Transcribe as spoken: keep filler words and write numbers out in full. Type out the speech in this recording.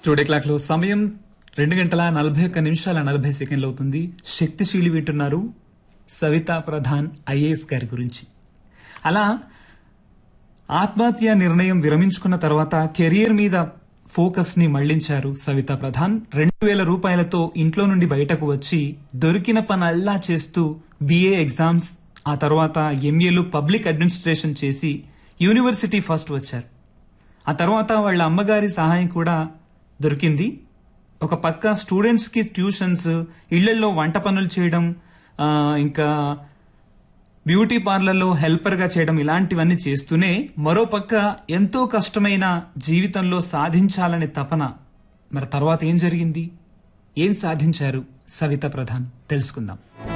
Studio clock లో సమయం రెండు గంటల నలభై ఒక్క నిమిషాల నలభై సెకండ్లు అవుతుంది. శక్తిశీలి వింటున్నారు సవితా ప్రధాన్ ఐఏఎస్ గారి గురించి. అలా ఆత్మహత్య నిర్ణయం విరమించుకున్న తర్వాత కెరియర్ మీద ఫోకస్ ని మళ్లించారు సవితా ప్రధాన్. రెండు వేల రూపాయలతో ఇంట్లో నుండి బయటకు వచ్చి దొరికిన పనల్లా చేస్తూ బిఏ ఎగ్జామ్స్, ఆ తర్వాత ఎంఏలు పబ్లిక్ అడ్మినిస్ట్రేషన్ చేసి యూనివర్సిటీ ఫస్ట్ వచ్చారు. ఆ తర్వాత వాళ్ళ అమ్మగారి సహాయం కూడా దొరికింది. ఒక పక్క స్టూడెంట్స్ కి ట్యూషన్స్, ఇళ్లలో వంట పనులు చేయడం, ఇంకా బ్యూటీ పార్లర్లో హెల్పర్ గా చేయడం, ఇలాంటివన్నీ చేస్తూనే మరో పక్క ఎంతో కష్టమైన జీవితంలో సాధించాలనే తపన. మరి తర్వాత ఏం జరిగింది, ఏం సాధించారు సవితా ప్రధాన్, తెలుసుకుందాం.